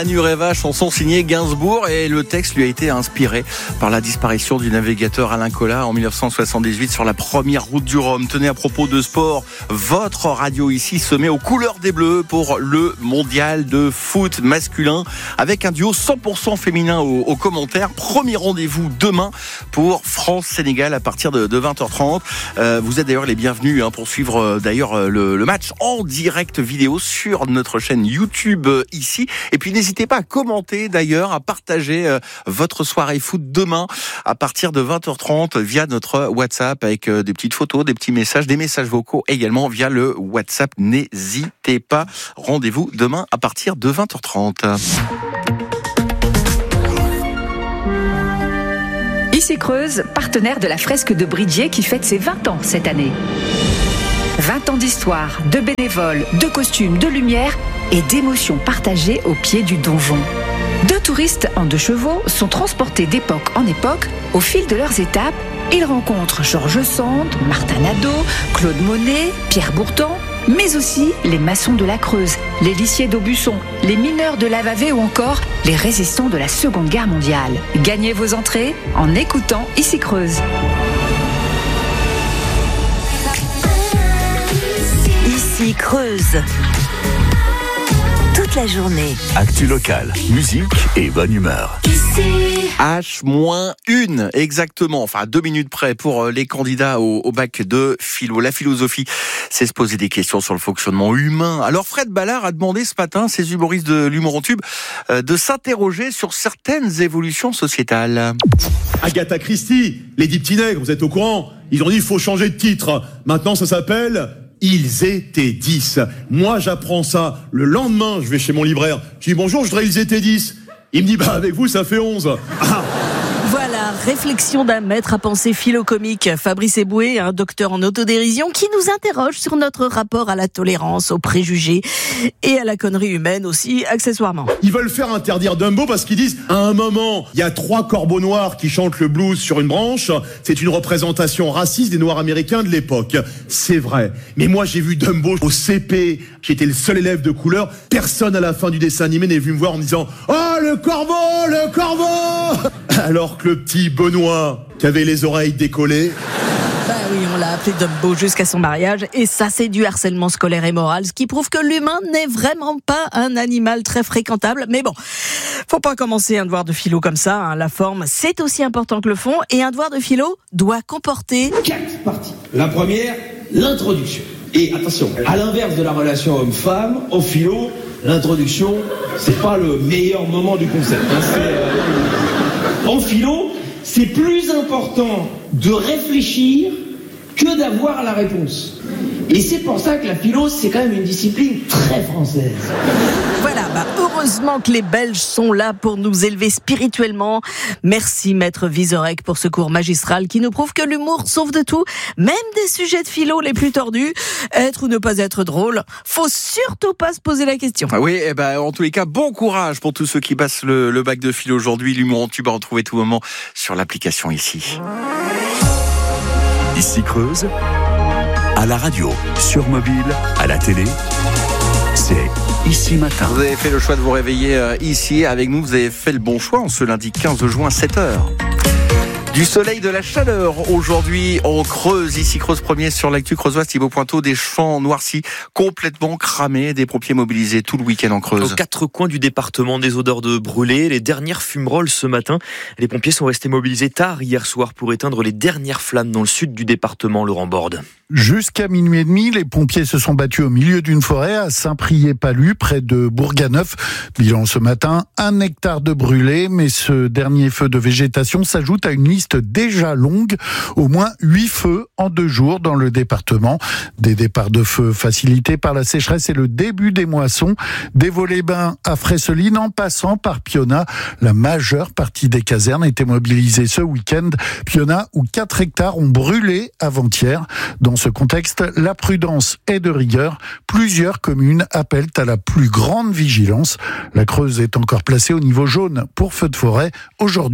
Anureva, chanson signée Gainsbourg, et le texte lui a été inspiré par la disparition du navigateur Alain Colas en 1978 sur la première route du Rhum. Tenez, à propos de sport, votre radio ici se met aux couleurs des Bleus pour le mondial de foot masculin avec un duo 100% féminin aux commentaires. Premier rendez-vous demain pour France-Sénégal à partir de 20h30. Vous êtes d'ailleurs les bienvenus pour suivre le match en direct vidéo sur notre chaîne YouTube ici. Et puis n'hésitez pas à commenter d'ailleurs, à partager votre soirée foot demain à partir de 20h30 via notre WhatsApp avec des petites photos, des petits messages, des messages vocaux également via le WhatsApp. N'hésitez pas. Rendez-vous demain à partir de 20h30. Ici Creuse, partenaire de la fresque de Bridgier qui fête ses 20 ans cette année. 20 ans d'histoire, de bénévoles, de costumes, de lumière et d'émotions partagées au pied du donjon. 2 touristes en 2 chevaux sont transportés d'époque en époque au fil de leurs étapes. Ils rencontrent Georges Sand, Martin Nadeau, Claude Monet, Pierre Bourtan, mais aussi les maçons de la Creuse, les lissiers d'Aubusson, les mineurs de Lavavé ou encore les résistants de la Seconde Guerre mondiale. Gagnez vos entrées en écoutant Ici Creuse. Ici Creuse. Toute la journée. Actu locale, musique et bonne humeur. H-1, exactement. Enfin, 2 minutes près pour les candidats au bac de philo. La philosophie, c'est se poser des questions sur le fonctionnement humain. Alors, Fred Ballard a demandé ce matin à ses humoristes de l'humour en tube de s'interroger sur certaines évolutions sociétales. Agatha Christie, les 10 petits nègres, vous êtes au courant? Ils ont dit qu'il faut changer de titre. Maintenant, ça s'appelle Ils étaient 10. Moi, j'apprends ça. Le lendemain, je vais chez mon libraire. Je dis bonjour, je voudrais Ils étaient 10. Il me dit avec vous, ça fait 11. Voilà, réflexion d'un maître à penser philo-comique, Fabrice Eboué, un docteur en autodérision, qui nous interroge sur notre rapport à la tolérance, aux préjugés et à la connerie humaine aussi, accessoirement. Ils veulent faire interdire Dumbo parce qu'ils disent, à un moment, il y a 3 corbeaux noirs qui chantent le blues sur une branche. C'est une représentation raciste des Noirs américains de l'époque. C'est vrai. Mais moi, j'ai vu Dumbo au CP. J'étais le seul élève de couleur. Personne à la fin du dessin animé n'est venu me voir en me disant, oh, le corbeau, le corbeau! Alors que le petit Benoît, qui avait les oreilles décollées... Bah oui, on l'a appelé Dumbo jusqu'à son mariage, et ça c'est du harcèlement scolaire et moral, ce qui prouve que l'humain n'est vraiment pas un animal très fréquentable. Mais bon, faut pas commencer un devoir de philo comme ça, La forme, c'est aussi important que le fond, et un devoir de philo doit comporter 4 parties. La première, l'introduction. Et attention, à l'inverse de la relation homme-femme, en philo, l'introduction, c'est pas le meilleur moment du concept. En philo, c'est plus important de réfléchir que d'avoir la réponse. Et c'est pour ça que la philo, c'est quand même une discipline très française. Voilà, heureusement que les Belges sont là pour nous élever spirituellement. Merci Maître Vizorek pour ce cours magistral qui nous prouve que l'humour sauve de tout, même des sujets de philo les plus tordus. Être ou ne pas être drôle, faut surtout pas se poser la question. Ah oui, en tous les cas, bon courage pour tous ceux qui passent le bac de philo aujourd'hui. L'humour en tube à retrouver tout moment sur l'application ici. Ici Creuse, à la radio, sur mobile, à la télé, c'est Ici Matin. Vous avez fait le choix de vous réveiller ici avec nous. Vous avez fait le bon choix en ce lundi 15 juin, 7h. Du soleil, de la chaleur aujourd'hui en Creuse, ici Creuse premier sur l'actu creusoise. Thibaut Pointeau, des champs noircis complètement cramés, des pompiers mobilisés tout le week-end en Creuse. Aux 4 coins du département, des odeurs de brûlés, les dernières fumerolles ce matin. Les pompiers sont restés mobilisés tard hier soir pour éteindre les dernières flammes dans le sud du département, Laurent Borde. Jusqu'à minuit et demi, les pompiers se sont battus au milieu d'une forêt à Saint-Priest-Palu, près de Bourganeuf. Bilan ce matin, 1 hectare de brûlés, mais ce dernier feu de végétation s'ajoute à une liste déjà longue. Au moins 8 feux en 2 jours dans le département. Des départs de feu facilités par la sécheresse et le début des moissons. Des Vaux-les-Bains à Fresseline en passant par Piona. La majeure partie des casernes était mobilisée ce week-end. Piona, où 4 hectares ont brûlé avant-hier. Dans ce contexte, la prudence est de rigueur. Plusieurs communes appellent à la plus grande vigilance. La Creuse est encore placée au niveau jaune pour feux de forêt aujourd'hui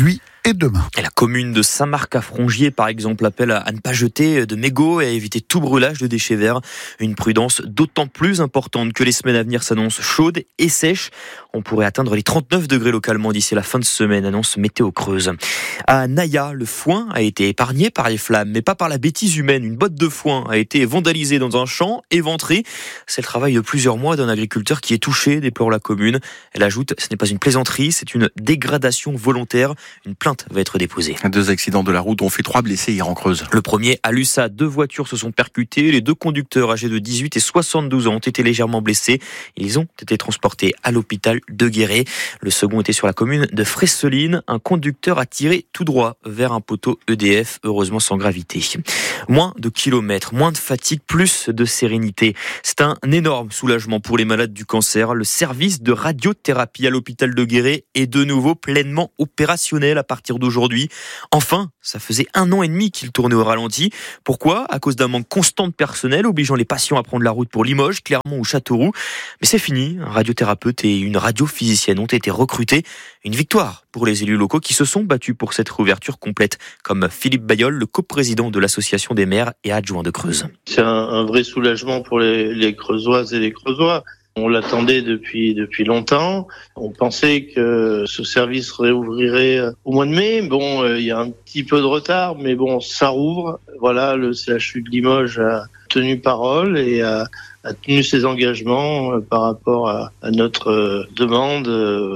et demain. Et la commune de Saint-Marc-à-Frongier, par exemple, appelle à ne pas jeter de mégots et à éviter tout brûlage de déchets verts. Une prudence d'autant plus importante que les semaines à venir s'annoncent chaudes et sèches. On pourrait atteindre les 39 degrés localement d'ici la fin de semaine, annonce Météo Creuse. À Naya, le foin a été épargné par les flammes, mais pas par la bêtise humaine. Une botte de foin a été vandalisée dans un champ, éventrée. C'est le travail de plusieurs mois d'un agriculteur qui est touché, déplore la commune. Elle ajoute, ce n'est pas une plaisanterie, c'est une dégradation volontaire. Une plainte va être déposée. 2 accidents de la route ont fait 3 blessés hier en Creuse. Le premier, à Lussat, 2 voitures se sont percutées. Les 2 conducteurs âgés de 18 et 72 ans ont été légèrement blessés. Ils ont été transportés à l'hôpital de Guéret. Le second était sur la commune de Fresseline. Un conducteur a tiré tout droit vers un poteau EDF, heureusement sans gravité. Moins de kilomètres, moins de fatigue, plus de sérénité. C'est un énorme soulagement pour les malades du cancer. Le service de radiothérapie à l'hôpital de Guéret est de nouveau pleinement opérationnel à partir d'aujourd'hui. Enfin, ça faisait 1 an et demi qu'il tournait au ralenti. Pourquoi ? À cause d'un manque constant de personnel, obligeant les patients à prendre la route pour Limoges, Clermont ou Châteauroux. Mais c'est fini. Un radiothérapeute et une radiophysicienne ont été recrutés. Une victoire pour les élus locaux qui se sont battus pour cette réouverture complète, comme Philippe Bayol, le coprésident de l'association des maires et adjoint de Creuse. C'est un vrai soulagement pour les Creusoises et les Creusois. On l'attendait depuis longtemps. On pensait que ce service réouvrirait au mois de mai. Bon, il y a un petit peu de retard, mais bon, ça rouvre. Voilà, le CHU de Limoges a tenu parole et a tenu ses engagements par rapport à notre demande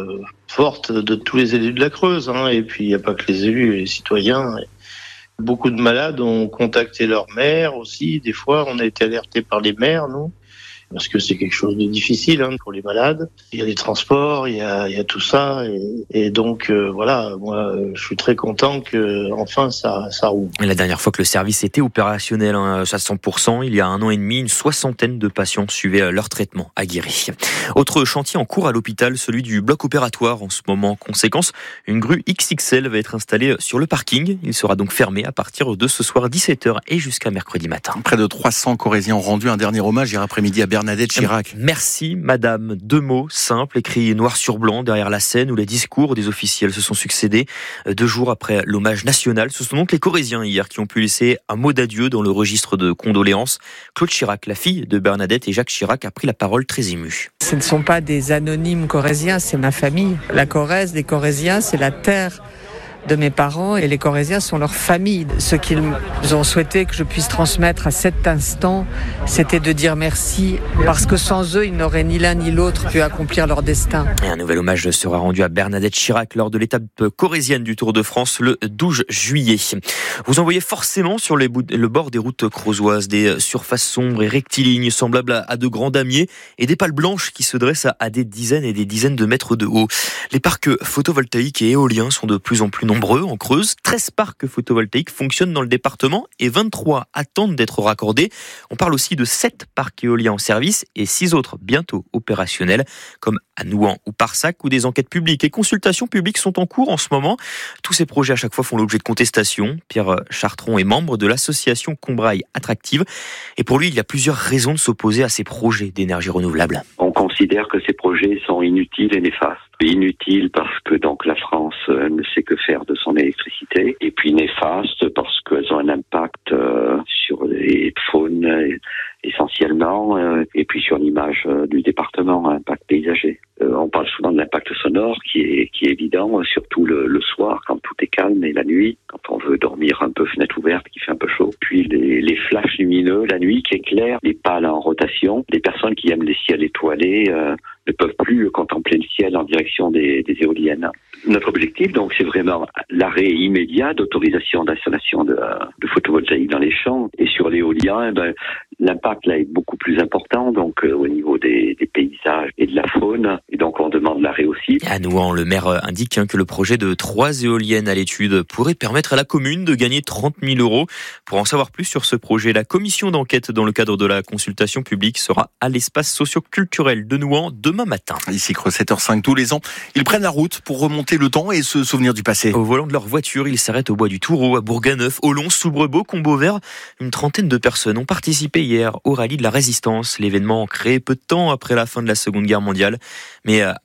forte de tous les élus de la Creuse. Et puis, il n'y a pas que les élus, les citoyens. Beaucoup de malades ont contacté leur maire aussi. Des fois, on a été alertés par les maires, nous, parce que c'est quelque chose de difficile pour les malades. Il y a les transports, il y a tout ça, et donc voilà, moi je suis très content que enfin ça roule. La dernière fois que le service était opérationnel à 100%, il y a 1 an et demi, une 60aine de patients suivaient leur traitement à Guéret. Autre chantier en cours à l'hôpital, celui du bloc opératoire en ce moment. Conséquence, une grue XXL va être installée sur le parking. Il sera donc fermé à partir de ce soir 17h et jusqu'à mercredi matin. Près de 300 Corésiens ont rendu un dernier hommage hier après-midi à Bernadette Chirac. Merci madame, 2 mots simples écrits noir sur blanc derrière la scène où les discours des officiels se sont succédés 2 jours après l'hommage national. Ce sont donc les Corésiens hier qui ont pu laisser un mot d'adieu dans le registre de condoléances. Claude Chirac, la fille de Bernadette et Jacques Chirac, a pris la parole très ému. Ce ne sont pas des anonymes Corésiens, c'est ma famille. La Corrèze, les Corésiens, c'est la terre de mes parents et les Corésiens sont leur famille. Ce qu'ils ont souhaité que je puisse transmettre à cet instant, c'était de dire merci parce que sans eux, ils n'auraient ni l'un ni l'autre pu accomplir leur destin. Et un nouvel hommage sera rendu à Bernadette Chirac lors de l'étape corésienne du Tour de France le 12 juillet. Vous en voyez forcément sur le bord des routes creusoises, des surfaces sombres et rectilignes semblables à de grands damiers et des pales blanches qui se dressent à des dizaines et des dizaines de mètres de haut. Les parcs photovoltaïques et éoliens sont de plus en plus nombreux en Creuse. 13 parcs photovoltaïques fonctionnent dans le département et 23 attendent d'être raccordés. On parle aussi de 7 parcs éoliens en service et 6 autres bientôt opérationnels, comme à Nouan ou Parsac, où des enquêtes publiques et consultations publiques sont en cours en ce moment. Tous ces projets à chaque fois font l'objet de contestations. Pierre Chartron est membre de l'association Combraille Attractive et pour lui, il y a plusieurs raisons de s'opposer à ces projets d'énergie renouvelable. On considère que ces projets sont inutiles et néfastes. Inutiles parce que donc la France ne sait que faire de son électricité, et puis néfastes parce qu'elles ont un impact sur les faunes essentiellement, et puis sur l'image du département, un impact paysager. On parle souvent de l'impact sonore qui est évident, surtout le soir quand tout est calme et la nuit, quand on veut dormir un peu fenêtre ouverte, qui fait un peu chaud. Puis les flashs lumineux la nuit qui éclairent, les pales en rotation, les personnes qui aiment les ciels étoilés ne peuvent plus contempler le ciel en direction des éoliennes. Notre objectif, donc, c'est vraiment l'arrêt immédiat d'autorisation d'installation de photovoltaïque dans les champs. Et sur l'éolien, l'impact là est beaucoup plus important, donc au niveau des paysages et de la faune. Et donc, on demande l'arrêt aussi. À Nouan, le maire indique que le projet de 3 éoliennes à l'étude pourrait permettre à la commune de gagner 30 000 €. Pour en savoir plus sur ce projet, la commission d'enquête dans le cadre de la consultation publique sera à l'espace socio-culturel de Nouan demain matin. Ici, Creuse 7h05, tous les ans, ils prennent la route pour remonter le temps et se souvenir du passé. Au volant de leur voiture, ils s'arrêtent au bois du Toureau, à Bourganeuf, Olon, Soubrebeau, Combeauvert. Une trentaine de personnes ont participé hier au rallye de la Résistance. L'événement créé peu de temps après la fin de la Seconde Guerre mondiale. Mais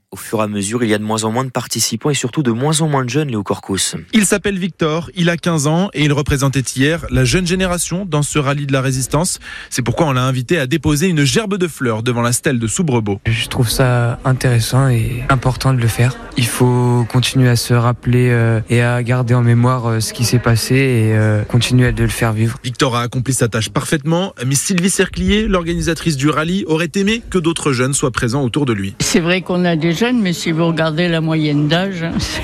au fur et à mesure, il y a de moins en moins de participants et surtout de moins en moins de jeunes, Léo Corcos. Il s'appelle Victor, il a 15 ans et il représentait hier la jeune génération dans ce rallye de la résistance. C'est pourquoi on l'a invité à déposer une gerbe de fleurs devant la stèle de Soubrebeau. Je trouve ça intéressant et important de le faire. Il faut continuer à se rappeler et à garder en mémoire ce qui s'est passé et continuer de le faire vivre. Victor a accompli sa tâche parfaitement, mais Sylvie Cerclier, l'organisatrice du rallye, aurait aimé que d'autres jeunes soient présents autour de lui. C'est vrai qu'on a des jeunes, mais si vous regardez la moyenne d'âge,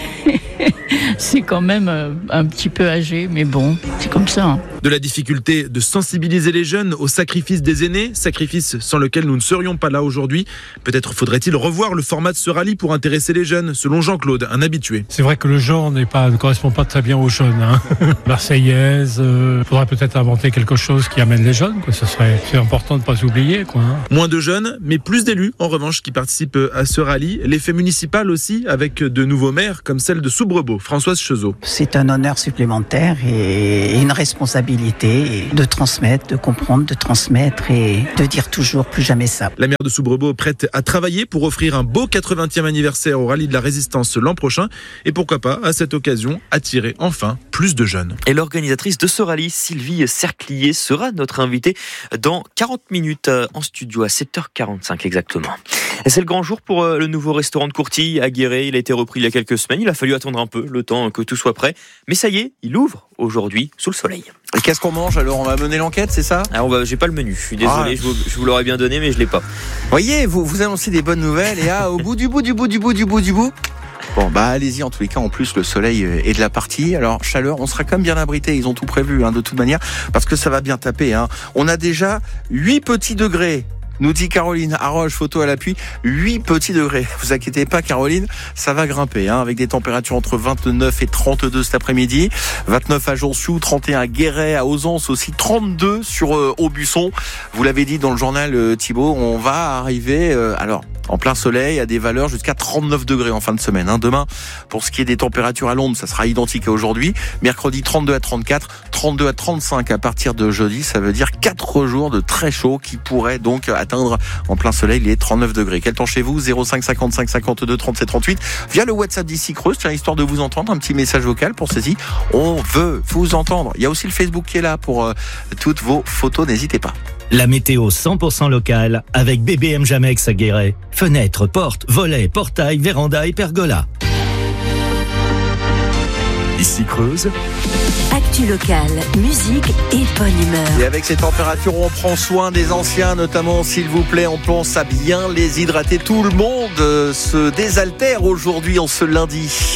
c'est quand même un petit peu âgé, mais bon, c'est comme ça. De la difficulté de sensibiliser les jeunes au sacrifice des aînés, sacrifice sans lequel nous ne serions pas là aujourd'hui. Peut-être faudrait-il revoir le format de ce rallye pour intéresser les jeunes, selon Jean-Claude, un habitué. C'est vrai que le genre ne correspond pas très bien aux jeunes. Marseillaise, faudrait peut-être inventer quelque chose qui amène les jeunes. C'est important de ne pas s'oublier. Moins de jeunes, mais plus d'élus, en revanche, qui participent à ce rallye. L'effet municipal aussi, avec de nouveaux maires, comme celle de Soubrebeau, Françoise Chezot. C'est un honneur supplémentaire et une responsabilité de transmettre, de comprendre, de transmettre et de dire toujours plus jamais ça. La maire de Soubrebeau prête à travailler pour offrir un beau 80e anniversaire au rallye de la résistance l'an prochain et pourquoi pas, à cette occasion, attirer enfin plus de jeunes. Et l'organisatrice de ce rallye, Sylvie Cerclier, sera notre invitée dans 40 minutes en studio à 7h45 exactement. Et c'est le grand jour pour le nouveau restaurant de Courtille à Guéret. Il a été repris il y a quelques semaines. Il a fallu attendre un peu, le temps que tout soit prêt. Mais ça y est, il ouvre aujourd'hui sous le soleil. Et qu'est-ce qu'on mange alors? On va mener l'enquête, c'est ça? Alors j'ai pas le menu. Je suis désolé, je vous l'aurais bien donné, mais je l'ai pas. Voyez, vous annoncez des bonnes nouvelles et au bout du bout. Bon, allez-y, en tous les cas, en plus, le soleil est de la partie. Alors, chaleur, on sera quand même bien abrité. Ils ont tout prévu, de toute manière, parce que ça va bien taper, On a déjà 8 petits degrés. Nous dit Caroline Arroche, photo à l'appui, 8 petits degrés. Vous inquiétez pas Caroline, ça va grimper, avec des températures entre 29 et 32 cet après-midi. 29 à Jonsiou, 31 à Guéret, à Ausence aussi, 32 sur Aubusson. Vous l'avez dit dans le journal Thibaut, on va arriver, en plein soleil, à des valeurs jusqu'à 39 degrés en fin de semaine. Demain, pour ce qui est des températures à Londres, ça sera identique à aujourd'hui. Mercredi, 32 à 34, 32 à 35 à partir de jeudi. Ça veut dire 4 jours de très chaud qui pourraient donc atteindre en plein soleil les 39 degrés. Quel temps chez vous? 05 55 52 37 38. Via le WhatsApp d'ici Creuse, histoire de vous entendre, un petit message vocal pour ceci. On veut vous entendre. Il y a aussi le Facebook qui est là pour toutes vos photos. N'hésitez pas. La météo 100% locale avec BBM Jamex à Guéret. Fenêtres, portes, volets, portails, vérandas et pergolas. Ici Creuse. Actu locale, musique et bonne humeur. Et avec ces températures, on prend soin des anciens, notamment, s'il vous plaît, on pense à bien les hydrater. Tout le monde se désaltère aujourd'hui en ce lundi.